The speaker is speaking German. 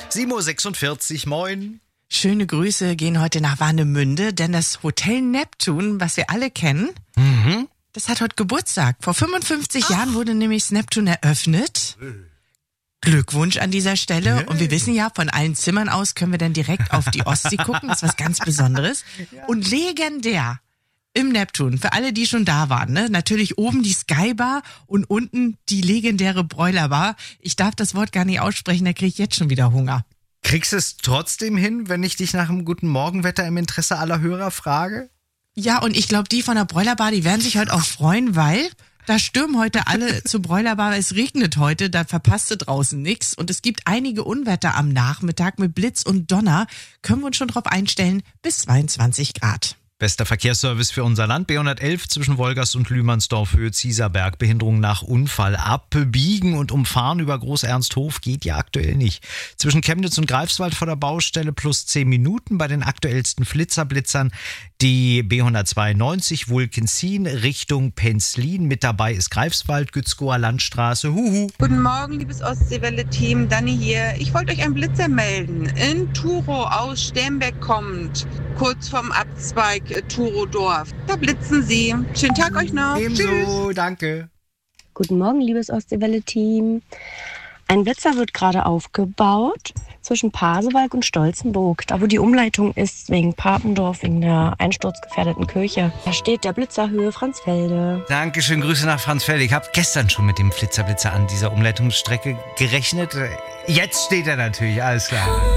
7:46 Uhr, moin. Schöne Grüße gehen heute nach Warnemünde, denn das Hotel Neptun, was wir alle kennen, das hat heute Geburtstag. Vor 55 Jahren wurde nämlich das Neptun eröffnet. Glückwunsch an dieser Stelle. Yeah. Und wir wissen ja, von allen Zimmern aus können wir dann direkt auf die Ostsee gucken. Das ist was ganz Besonderes. Und legendär im Neptun, für alle, die schon da waren, ne? Natürlich oben die Skybar und unten die legendäre Broilerbar. Ich darf das Wort gar nicht aussprechen, da kriege ich jetzt schon wieder Hunger. Kriegst du es trotzdem hin, wenn ich dich nach dem guten Morgenwetter im Interesse aller Hörer frage? Ja, und ich glaube, die von der Broilerbar, die werden sich heute auch freuen, weil da stürmen heute alle zur Broilerbar. Es regnet heute, da verpasst du draußen nichts. Und es gibt einige Unwetter am Nachmittag mit Blitz und Donner. Können wir uns schon drauf einstellen, bis 22 Grad. Bester Verkehrsservice für unser Land. B111 zwischen Wolgast und Lühmannsdorf, Höhe Zieserberg. Behinderung nach Unfall. Abbiegen und umfahren über Groß-Ernsthof geht ja aktuell nicht. Zwischen Chemnitz und Greifswald vor der Baustelle plus 10 Minuten bei den aktuellsten Blitzern. Die B192 Wulkensien Richtung Penzlin. Mit dabei ist Greifswald, Gützkower Landstraße. Huhu. Guten Morgen, liebes Ostseewelle-Team. Dani hier. Ich wollte euch einen Blitzer melden. In Turo aus Sternberg kommt, kurz vorm Abzweig Turodorf. Da blitzen sie. Schönen Tag euch noch. Ebenso, Tschüss. danke. Guten Morgen, liebes Ostseewelle-Team. Ein Blitzer wird gerade aufgebaut zwischen Pasewalk und Stolzenburg, da wo die Umleitung ist wegen Papendorf, wegen der einsturzgefährdeten Kirche. Da steht der Blitzer Höhe Franzfelde. Dankeschön, Grüße nach Franzfelde. Ich habe gestern schon mit dem Flitzer an dieser Umleitungsstrecke gerechnet. Jetzt steht er natürlich, alles klar.